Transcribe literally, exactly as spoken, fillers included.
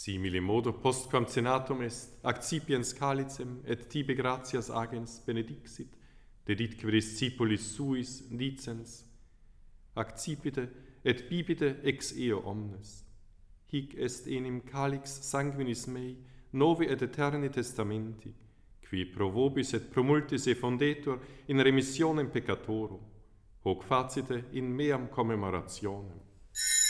Simile modo postquam cenatum est, accipiens calicem, et tibi gratias agens benedixit, deditque discipulis suis dicens, accipite et bibite ex eo omnes. Hic est enim calix sanguinis mei, novi et eterni testamenti, qui pro vobis et pro multis effondetur in remissionem peccatorum, hoc facite in meam commemorationem.